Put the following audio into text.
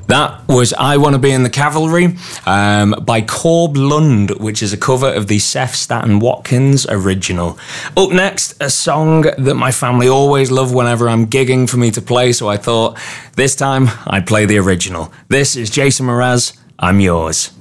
That was I Want to Be in the Cavalry by Corb Lund, which is a cover of the Seth Staten Watkins original. Up next, a song that my family always love whenever I'm gigging for me to play, so I thought this time I'd play the original. This is Jason Mraz, I'm Yours.